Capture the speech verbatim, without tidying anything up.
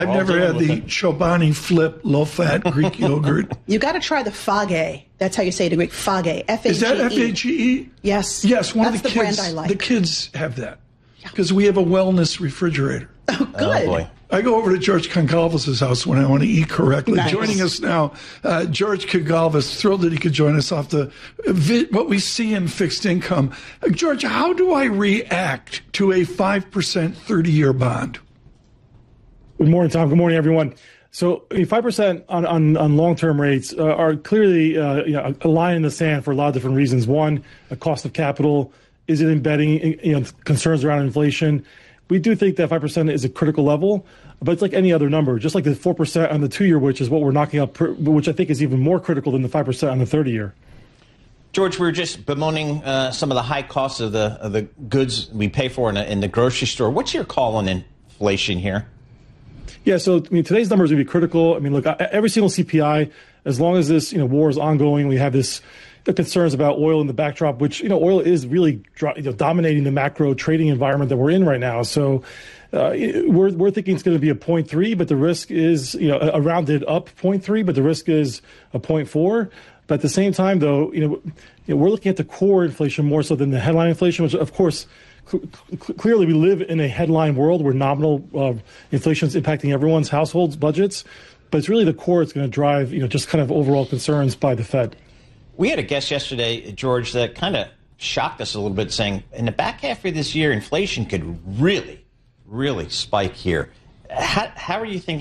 I've never had the it. Chobani Flip low-fat Greek yogurt. You got to try the Fage. That's how you say it in Greek. Fage. F A G E. Is that F A G E? Yes. Yes, one That's of the, the kids. brand I like. The kids have that because we have a wellness refrigerator. Oh, good. Oh, boy. I go over to George Congalvis' house when I want to eat correctly. Nice. Joining us now, uh, George Congalvis, thrilled that he could join us off the vi- what we see in fixed income. Uh, George, how do I react to a five percent thirty-year bond? Good morning, Tom. Good morning, everyone. So five percent on, on, on long-term rates uh, are clearly uh, you know, a line in the sand for a lot of different reasons. One, a cost of capital. Is it embedding you know, concerns around inflation? We do think that five percent is a critical level, but it's like any other number, just like the four percent on the two-year, which is what we're knocking up, per, which I think is even more critical than the five percent on the thirty-year. George, we were just bemoaning uh, some of the high costs of the of the goods we pay for in, a, in the grocery store. What's your call on inflation here? Yeah, so I mean, today's numbers would be critical. I mean, look, every single C P I, as long as this you know war is ongoing, we have this the concerns about oil in the backdrop, which, you know, oil is really you know, dominating the macro trading environment that we're in right now. So uh, we're we're thinking it's going to be a zero point three, but the risk is, you know, a rounded up zero point three, but the risk is a zero point four. But at the same time, though, you know, you know, we're looking at the core inflation more so than the headline inflation, which, of course, cl- cl- clearly we live in a headline world where nominal uh, inflation is impacting everyone's households' budgets. But it's really the core that's going to drive, you know, just kind of overall concerns by the Fed. We had a guest yesterday, George, that kind of shocked us a little bit, saying in the back half of this year, inflation could really, really spike here. How, how are you thinking?